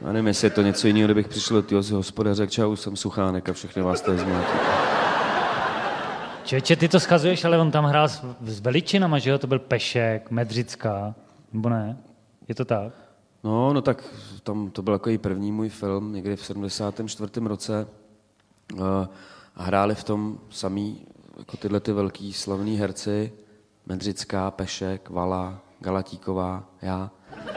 Já nevím, jestli je to něco jiného, kdybych přišel do týho z hospoda a řekl, čau, jsem Suchánek a všechny vás tady zmátí. Čeče, ty to schazuješ, ale on tam hrál s veličinama, že jo? To byl Pešek, Medřická, nebo ne? Je to tak? No tak tam to byl takový první můj film, někdy v 74. roce. A hráli v tom samý, jako tyhle ty velký slavný herci. Medřická, Pešek, Vala, Galatíková, já.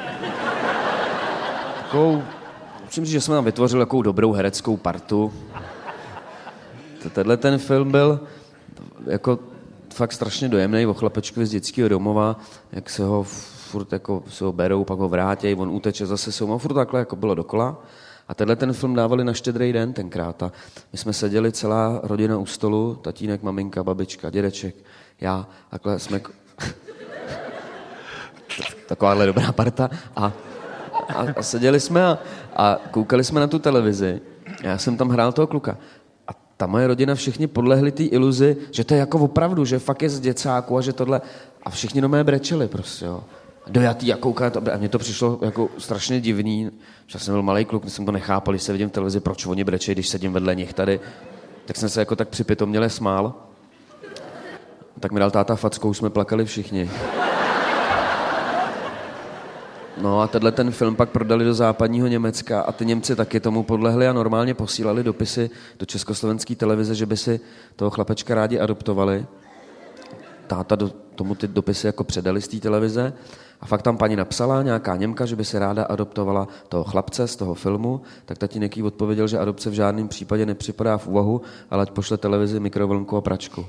Musím říct, že jsme tam vytvořili takovou dobrou hereckou partu. Tenhle ten film byl jako fakt strašně dojemný o chlapečkovi z dětského domova, jak se ho furt jako se ho berou, pak ho vrátějí, on uteče, zase se ho furt takhle jako bylo dokola. A tenhle ten film dávali na Štědrý den tenkrát. A my jsme seděli celá rodina u stolu, tatínek, maminka, babička, dědeček, já, takhle jsme... Takováhle dobrá parta. A seděli jsme a koukali jsme na tu televizi. Já jsem tam hrál toho kluka. A ta moje rodina všichni podlehli té iluzi, že to je jako opravdu, že fakt je z děcáku a že tohle... A všichni do mé brečeli prostě, jo. Dojatý a koukali to. A mně to přišlo jako strašně divný. Já jsem byl malej kluk, jsem to nechápal, když se vidím v televizi, proč oni brečejí, když sedím vedle nich tady. Tak jsem se jako tak připitoměle smál. Tak mi dal táta fackou, jsme plakali všichni. No a tenhle ten film pak prodali do západního Německa a ty Němci taky tomu podlehli a normálně posílali dopisy do československé televize, že by si toho chlapečka rádi adoptovali. Táta tomu ty dopisy jako předali z té televize a fakt tam paní napsala, nějaká Němka, že by se ráda adoptovala toho chlapce z toho filmu, tak tatínek jí odpověděl, že adopce v žádném případě nepřipadá v úvahu, ale ať pošle televizi, mikrovlnku a pračku.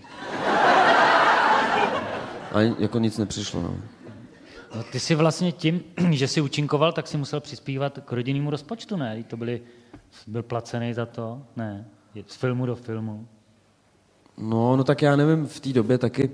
A jako nic nepřišlo, no. No, ty si vlastně tím, že jsi účinkoval, tak si musel přispívat k rodinnému rozpočtu, ne? Byl placený za to? Ne. Z filmu do filmu. No tak já nevím, v té době taky...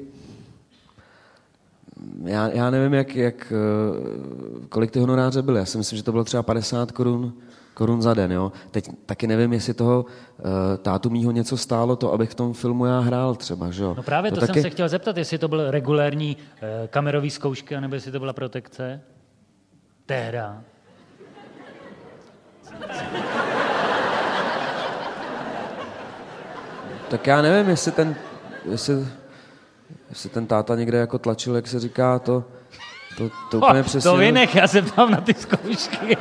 Já nevím, kolik ty honoráře byly. Já si myslím, že to bylo třeba 50 korun za den, jo. Teď taky nevím, jestli toho tátu mýho něco stálo to, abych v tom filmu já hrál třeba, že jo. No právě to taky... jsem se chtěl zeptat, jestli to byl regulérní kamerový zkoušky, anebo jestli to byla protekce. Tehda. Tak já nevím, jestli ten táta někde jako tlačil, jak se říká, to úplně přesně... To vynech, já se ptám na ty zkoušky.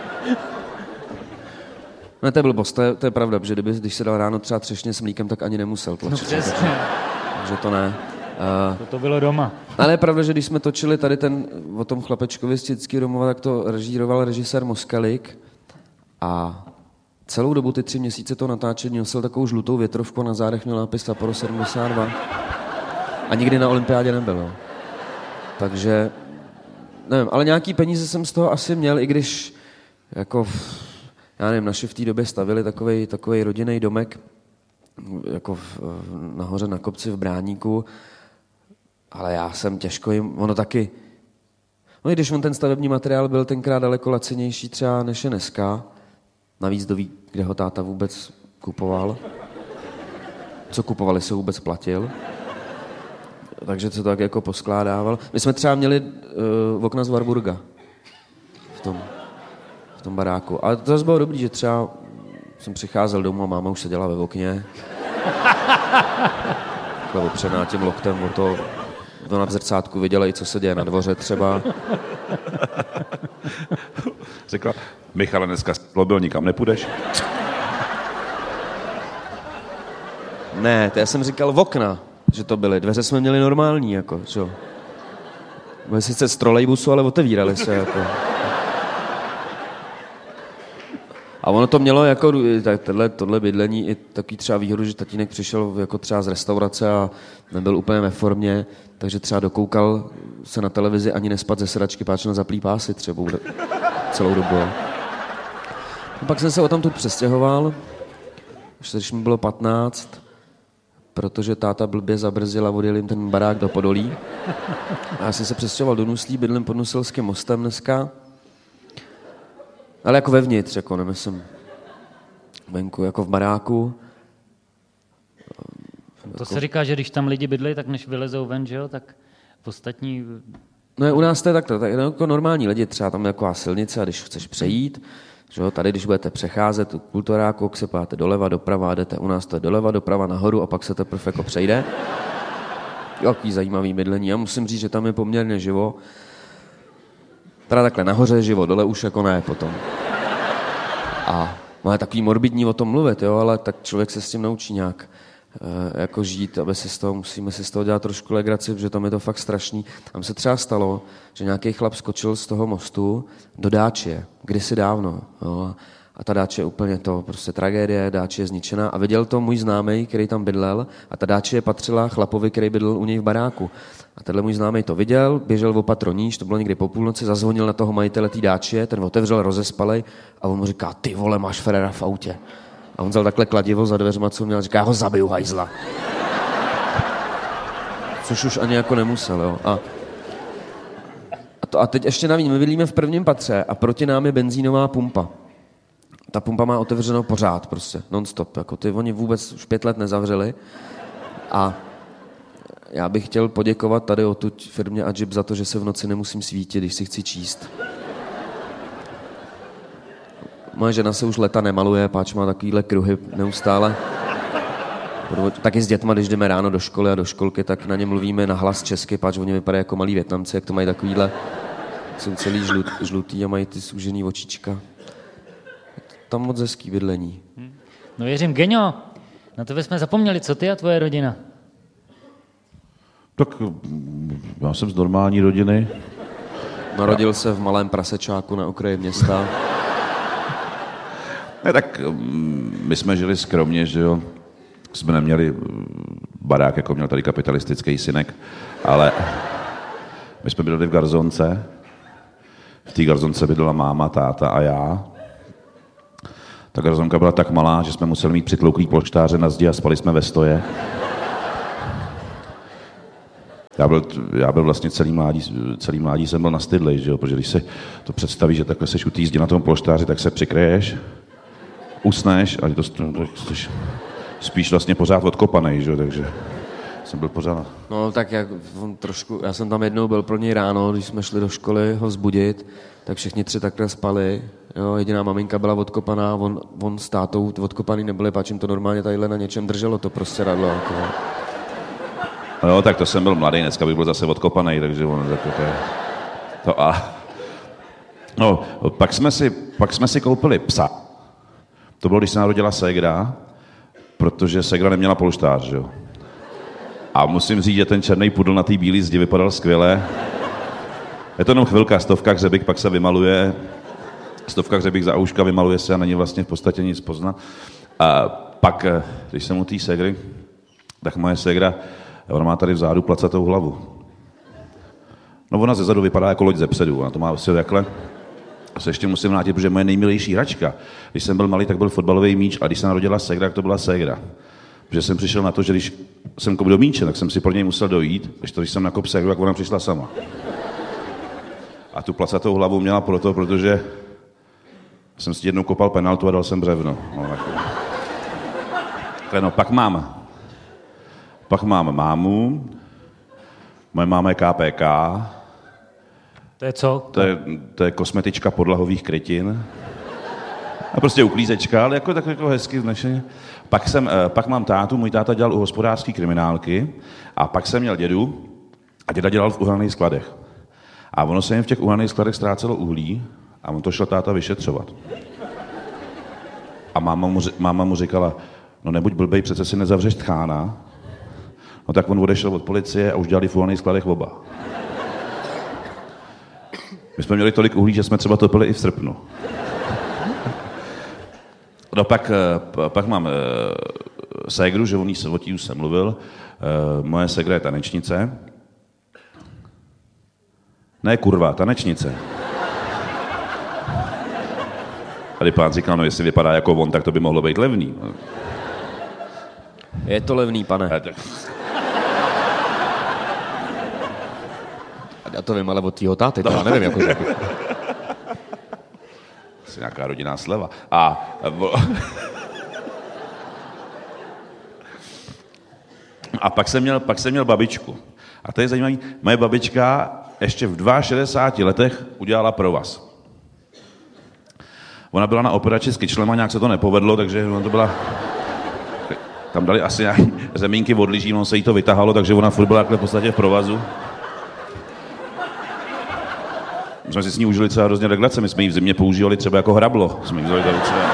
Ne, to je blbost, to je pravda, protože když se dal ráno třeba třešně s mlíkem, tak ani nemusel tlačit. No přesně. Takže to ne. To bylo doma. Ale je pravda, že když jsme točili tady o tom chlapečkovi z dětského domova, tak to režíroval režisér Moskalik a celou dobu ty 3 měsíce to natáčení nosil takovou žlutou větrovku a na zádech měl nápis Sapporo 72. A nikdy na olympiádě nebyl. Jo. Takže, nevím, ale nějaký peníze jsem z toho asi měl, i když, jako, já nevím, naši v té době stavili takovej rodinný domek, jako nahoře na kopci v Bráníku, ale já jsem těžko jim, ono taky, no i když on ten stavební materiál byl tenkrát daleko lacinější třeba než je dneska, navíc doví, kde ho táta vůbec kupoval, co kupovali, se vůbec platil. Takže se to tak jako poskládával. My jsme třeba měli okna z Warburga v tom baráku. Ale to zase bylo dobrý, že třeba jsem přicházel domů a máma už seděla ve okně. Takhle opřená tím loktem, to na zrcátku viděla i co se děje na dvoře třeba. Řekla, Michale, dneska byl, nikam nepůjdeš? Ne, to já jsem říkal v okna, že to byly. Dveře jsme měli normální, jako, čo? Byly sice z trolejbusu, ale otevíraly se, jako. A ono to mělo jako, tohle bydlení i takový třeba výhodu, že tatínek přišel jako třeba z restaurace a nebyl úplně ve formě, takže třeba dokoukal se na televizi ani nespat ze sedačky, páč na zaplý pásy třeba celou dobu. A pak jsem se o tam tu přestěhoval, když mi bylo 15, protože táta blbě zabrzdil a odjel jim ten barák do Podolí. A já jsem se přestěhoval do Nuslí, bydlím pod Nuselským mostem dneska. Ale jako vevnitř, jako nemyslím venku, jako v baráku. To se říká, že když tam lidi bydlí, tak než vylezou ven, že jo, tak ostatní... No u nás to je takto, tak jako normální lidi, třeba tam je taková silnice a když chceš přejít, Že jo, tady, když budete přecházet u kulturáku, se páte doleva, doprava, a jdete u nás to je doleva, doprava, nahoru a pak se teprve jako přejde. Jaký zajímavý bydlení. Já musím říct, že tam je poměrně živo. Teda takhle nahoře je živo, dole už jako ne potom. A má takový morbidní o tom mluvit, jo, ale tak člověk se s tím naučí nějak jako žít, aby si z toho, musíme si z toho dělat trošku legraci, protože tam je to fakt strašný. Tam se třeba stalo, že nějaký chlap skočil z toho mostu do dáče, kdysi dávno. Jo, a ta dáče je úplně to, prostě tragédie, dáče je zničená. A viděl to můj známej, který tam bydlel, a ta dáče patřila chlapovi, který bydlel u něj v baráku. A tenhle můj známej to viděl, běžel o patro níž, to bylo někdy po půlnoci, zazvonil na toho majitele té dáče, ten otevřel, rozespalej a on mu říká, ty vole, máš Ferrera v autě. A on vzal takhle kladivo za dveřma, co měl, říká, já ho zabiju, hajzla. Což už ani jako nemusel, jo. A teď ještě navíc, my bydlíme v prvním patře a proti nám je benzínová pumpa. Ta pumpa má otevřeno pořád prostě, non-stop. Jako ty oni vůbec už 5 let nezavřeli. A já bych chtěl poděkovat tady odtud firmě Adžib za to, že se v noci nemusím svítit, když si chci číst. Moje žena se už leta nemaluje, páč má takovýhle kruhy neustále. Taky s dětma, když jdeme ráno do školy a do školky, tak na ně mluvíme na hlas česky, páč oni vypadají jako malí Vietnamci, jak to mají takovýhle, jsou celý žlutý a mají ty zúžený očička. Tam moc hezký bydlení. No věřím, Geňo, na tebe jsme zapomněli, co ty a tvoje rodina? Tak já jsem z normální rodiny. Narodil se v malém prasečáku na okraji města. Ne, tak my jsme žili skromně, že jo. Jsme neměli barák, jako měl tady kapitalistický synek, ale my jsme bydleli v garzonce. V té garzonce bydlela máma, táta a já. Ta garzonka byla tak malá, že jsme museli mít přitlouklý polštáře na zdi a spali jsme ve stoje. Já byl vlastně celý mládí jsem byl nastydlej, že jo, protože když se to představí, že takhle seš u té zdi na tom polštáři, tak se přikryješ, usneš a to jsi spíš vlastně pořád odkopanej, že jo, takže jsem byl pořád. No tak já jsem tam jednou byl pro něj ráno, když jsme šli do školy ho vzbudit, tak všichni 3 takhle spali, jo, jediná maminka byla odkopaná, on s tátou odkopaný nebyli, páč jim to normálně tadyhle na něčem drželo, to prostě radlo, jako. No, tak to jsem byl mladý, dneska bych byl zase odkopanej, takže to a... No, pak jsme si koupili psa. To bylo, když se narodila ségra, protože ségra neměla polštář, že jo. A musím říct, že ten černý pudl na té bílé zdi vypadal skvěle. Je to jenom chvilka, 100 hřebík, pak se vymaluje. 100 hřebík za ouška, vymaluje se a není vlastně v podstatě nic poznat. A pak, když jsem u té ségry, tak moje ségra, ona má tady vzadu placatou hlavu. No ona zezadu vypadá jako loď ze předu, ona to má vlastně takhle. A se ještě musím vrátit, protože moje nejmilejší hračka, když jsem byl malý, tak byl fotbalový míč a když se narodila ségra, tak to byla ségra. Protože jsem přišel na to, že když jsem kopl do míče, tak jsem si pro něj musel dojít, když jsem nakop ségru, tak ona přišla sama. A tu placatou hlavu měla proto, protože jsem si jednou kopal penaltu a dal jsem břevno. No, pak mám mámu, moje máma je KPK. To je co? To je kosmetička podlahových krytin. A prostě uklízečka, ale jako tak jako hezky vznešeně. Pak mám tátu, můj táta dělal u hospodářské kriminálky a pak jsem měl dědu a děda dělal v uhelných skladech. A ono se jim v těch uhelných skladech ztrácelo uhlí a on to šel táta vyšetřovat. A máma mu říkala, no nebuď blbej, přece si nezavřeš tchána. No tak on odešel od policie a už dělali v uhelných skladech oba. My jsme měli tolik uhlí, že jsme třeba topili i v srpnu. No pak mám ségru, že o tí už jsem mluvil. Moje ségra je tanečnice. Ne kurva, tanečnice. Tady pán říkal, no jestli vypadá jako on, tak to by mohlo být levný. Je to levný, pane. Já to vím, ale od týho táty, to já nevím, jako že... Asi nějaká rodinná sleva. A pak jsem měl babičku. A to je zajímavé, moje babička ještě v 62 letech udělala provaz. Ona byla na operaci s kyčlem a nějak se to nepovedlo, takže ona to byla... Tam dali asi nějaké zemínky od lyží, on se jí to vytahalo, takže ona furt byla takhle v podstatě v provazu. My jsme si s ní užili třeba hrozně legrace, my jsme ji v zimě používali třeba jako hrablo. Jsme jí vzali tady třeba...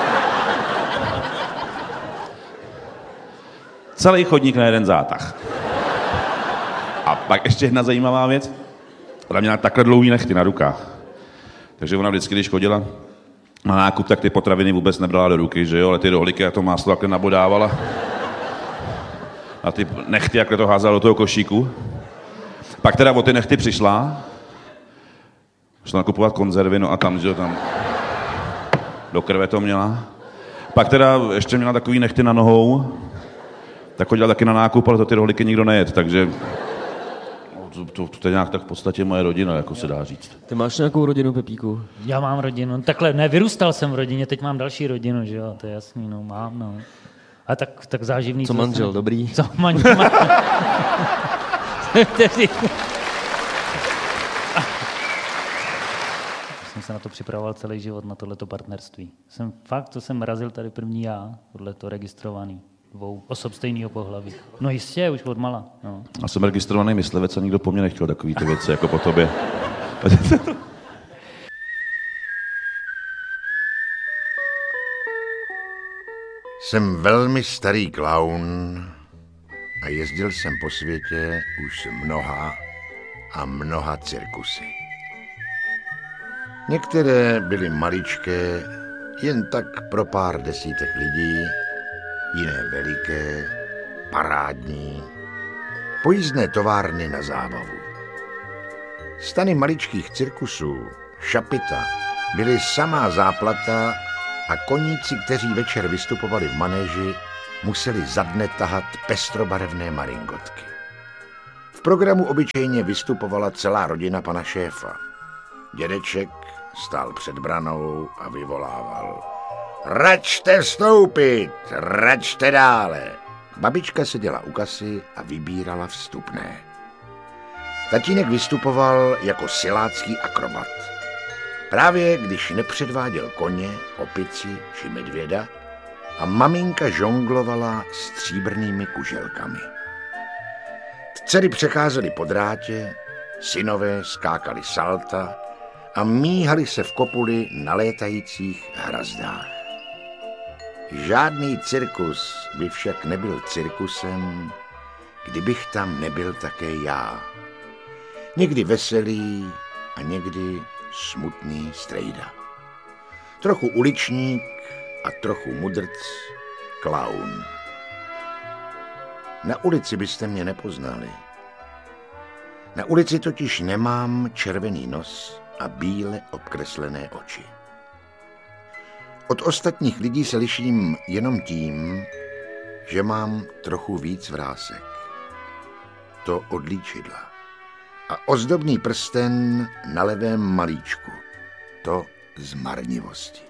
Celý chodník na jeden zátah. A pak ještě jedna zajímavá věc. Ona měla takhle dlouhý nechty na rukách. Takže ona vždycky, když chodila na nákup, tak ty potraviny vůbec nebrala do ruky, že jo, ale ty rohlíky a to máslo takhle nabodávala. A ty nechty jakhle to házala do toho košíku. Pak teda o ty nechty přišla nakupovat konzervy, no a tam, že jo, tam do krve to měla. Pak teda ještě měla takový nechty na nohou, tak chodila taky na nákup, ale to ty rohlíky nikdo nejet, takže to je nějak tak v podstatě moje rodina, jako se dá říct. Ty máš nějakou rodinu, Pepíku? Já mám rodinu. Takhle, ne, vyrůstal jsem v rodině, teď mám další rodinu, že jo, to je jasný, no, mám, no. A tak záživný... Co manžel, dobrý? Co manžel? Jsem se na to připravoval celý život, na tohleto partnerství. To jsem razil tady první já, tohleto registrovaný. 2 osob stejného pohlaví. No jistě, už od mala. No. Já jsem registrovaný myslivec a nikdo po mně nechtěl takový ty věci, jako po tobě. Jsem velmi starý klaun a jezdil jsem po světě už a mnoha cirkusy. Některé byly maličké, jen tak pro pár desítek lidí, jiné veliké, parádní, pojízdné továrny na zábavu. Stany maličkých cirkusů, šapita, byly samá záplata a koníci, kteří večer vystupovali v manéži, museli za dne tahat pestrobarevné maringotky. V programu obyčejně vystupovala celá rodina pana šéfa. Dědeček stál před branou a vyvolával: Račte vstoupit, račte dále. Babička seděla u kasy a vybírala vstupné. Tatínek vystupoval jako silácký akrobat. Právě když nepředváděl koně, opici či medvěda a maminka žonglovala stříbrnými kuželkami. Dcery přecházely po drátě, synové skákali salta a míhali se v kopuli na létajících hrazdách. Žádný cirkus by však nebyl cirkusem, kdybych tam nebyl také já. Někdy veselý a někdy smutný strejda. Trochu uličník a trochu mudrc, klaun. Na ulici byste mě nepoznali. Na ulici totiž nemám červený nos a bíle obkreslené oči. Od ostatních lidí se liším jenom tím, že mám trochu víc vrásek. To od líčidla. A ozdobný prsten na levém malíčku. To z marnivosti.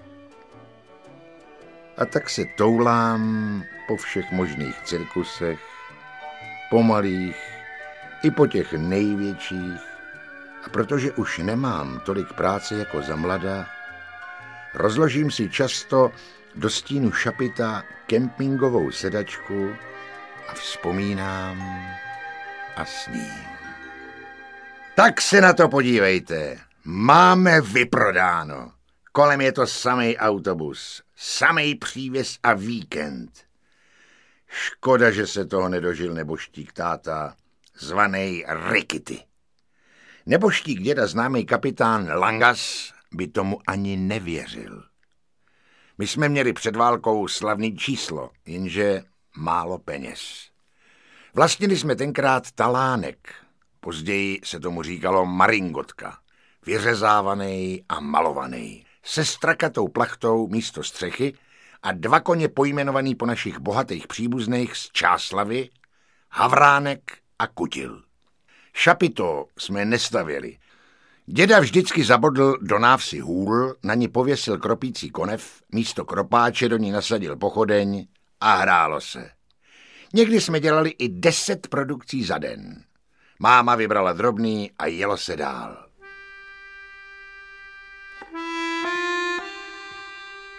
A tak se toulám po všech možných cirkusech, po malých i po těch největších. A protože už nemám tolik práce jako za mlada, rozložím si často do stínu šapita kempingovou sedačku a vzpomínám a sním. Tak se na to podívejte. Máme vyprodáno. Kolem je to samej autobus, samej přívěs a víkend. Škoda, že se toho nedožil neboštík táta, zvanej Rikity. Neboštík děda, známý kapitán Langas, by tomu ani nevěřil. My jsme měli před válkou slavný číslo, jenže málo peněz. Vlastnili jsme tenkrát talánek, později se tomu říkalo maringotka, vyřezávaný a malovaný, se strakatou plachtou místo střechy a 2 koně pojmenovaný po našich bohatých příbuzných z Čáslavy, Havránek a Kutil. Šapito jsme nestavěli. Děda vždycky zabodl do návsi hůl, na ní pověsil kropící konev, místo kropáče do ní nasadil pochodeň a hrálo se. Někdy jsme dělali i 10 produkcí za den. Máma vybrala drobný a jelo se dál.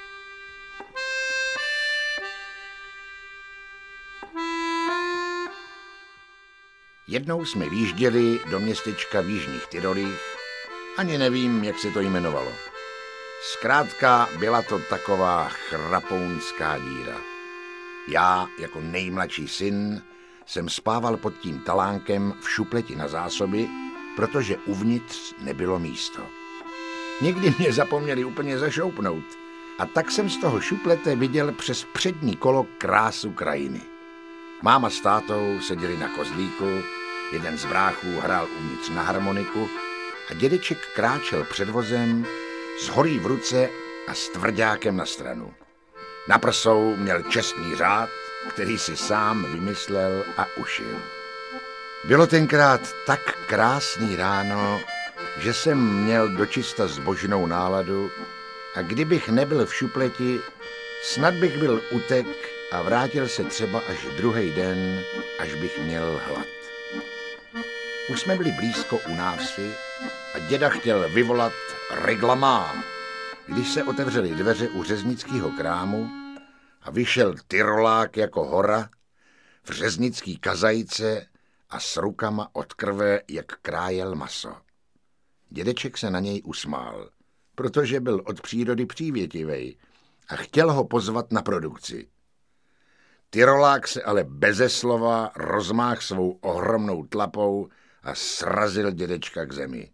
Jednou jsme výjížděli do městečka v Jižních Tyrolích, ani nevím, jak se to jmenovalo. Zkrátka byla to taková chrapounská díra. Já, jako nejmladší syn, jsem spával pod tím talánkem v šupleti na zásoby, protože uvnitř nebylo místo. Někdy mě zapomněli úplně zašoupnout a tak jsem z toho šuplete viděl přes přední kolo krásu krajiny. Máma s tátou seděli na kozlíku, jeden z bráchů hrál uvnitř na harmoniku a dědeček kráčel před vozem s holí v ruce a s tvrďákem na stranu. Na prsou měl čestný řád, který si sám vymyslel a ušil. Bylo tenkrát tak krásný ráno, že jsem měl dočista zbožnou náladu a kdybych nebyl v šupleti, snad bych byl utek a vrátil se třeba až druhý den, až bych měl hlad. Už jsme byli blízko u návsi a děda chtěl vyvolat reglamá, když se otevřely dveře u řeznického krámu a vyšel tyrolák jako hora v řeznický kazajce a s rukama od krve, jak krájel maso. Dědeček se na něj usmál, protože byl od přírody přívětivej a chtěl ho pozvat na produkci. Tyrolák se ale beze slova rozmáhl svou ohromnou tlapou a srazil dědečka k zemi.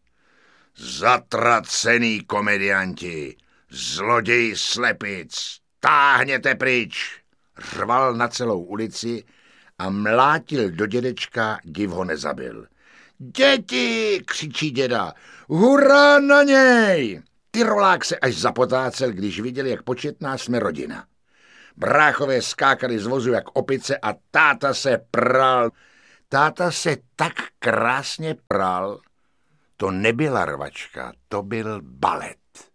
Zatracený komedianti, zloděj slepic, táhněte pryč, řval na celou ulici a mlátil do dědečka, div ho nezabil. Děti, křičí děda, hurá na něj! Tyrolák se až zapotácel, když viděl, jak početná jsme rodina. Bráchové skákali z vozu jak opice a táta se pral. Táta se tak krásně pral, to nebyla rvačka, to byl balet.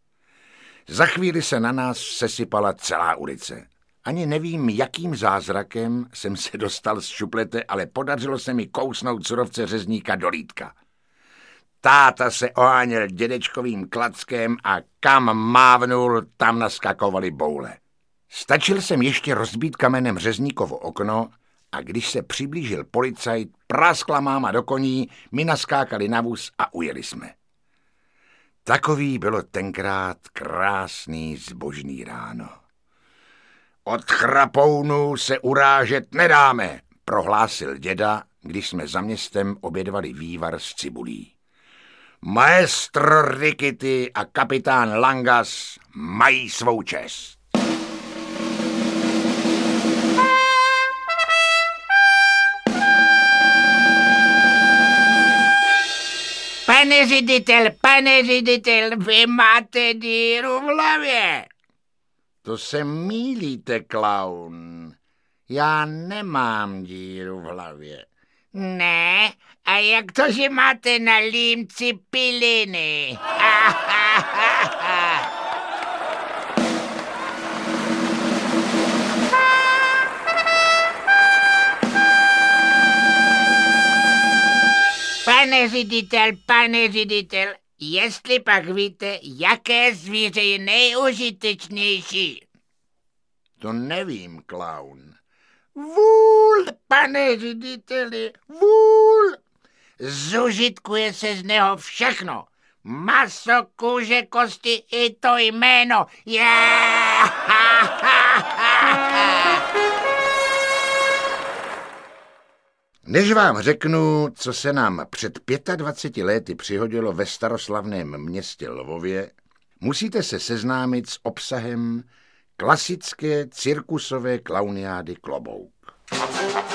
Za chvíli se na nás sesypala celá ulice. Ani nevím, jakým zázrakem jsem se dostal z šuplete, ale podařilo se mi kousnout surovce řezníka do lítka. Táta se oháněl dědečkovým klackem a kam mávnul, tam naskakovaly boule. Stačil jsem ještě rozbít kamenem řezníkovo okno a když se přiblížil policajt, praskla máma do koní, my naskákali na vůz a ujeli jsme. Takový bylo tenkrát krásný zbožný ráno. Od chrapounů se urážet nedáme, prohlásil děda, když jsme za městem obědvali vývar s cibulí. Maestro Rikity a kapitán Langas mají svou čest. Pane ředitel, vy máte díru v hlavě. To se mýlíte, klaun. Já nemám díru v hlavě. Ne, a jak to, že máte na límci piliny? Pane ředitel, jestli pak víte, jaké zvíře je nejužitečnější? To nevím, klaun. Vůl, pane řediteli, vůl. Zužitkuje se z něho všechno. Maso, kůže, kosti i to jméno. Než vám řeknu, co se nám před 25 lety přihodilo ve staroslavném městě Lvově, musíte se seznámit s obsahem klasické cirkusové klauniády Klobouk.